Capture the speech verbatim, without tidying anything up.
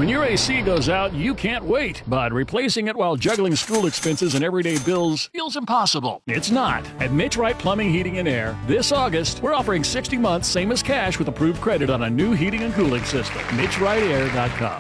When your A C goes out, you can't wait, but replacing it while juggling school expenses and everyday bills feels impossible. It's not. At Mitch Wright Plumbing, Heating, and Air, this August, we're offering sixty months, same as cash, with approved credit on a new heating and cooling system. Mitch Wright Air dot com.